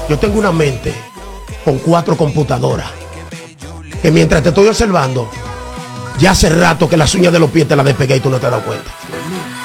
Yo tengo una mente con 4 computadoras que mientras te estoy observando, ya hace rato que las uñas de los pies te las despegué y tú no te has dado cuenta.